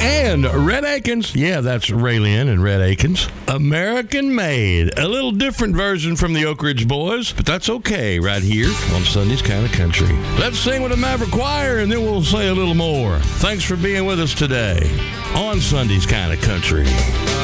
And Red Akins. Yeah, that's Raylene and Red Akins. American Made. A little different version from the Oak Ridge Boys, but that's okay right here on Sunday's Kind of Country. Let's sing with the Maverick Choir, and then we'll say a little more. Thanks for being with us today on Sunday's Kind of Country.